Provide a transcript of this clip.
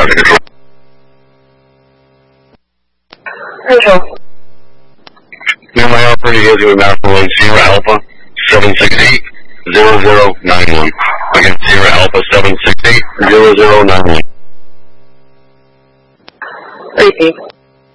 Control. My operator here to American 1 Sierra Alpha 768-0091. Again, Sierra Alpha 768-0091. Repeat.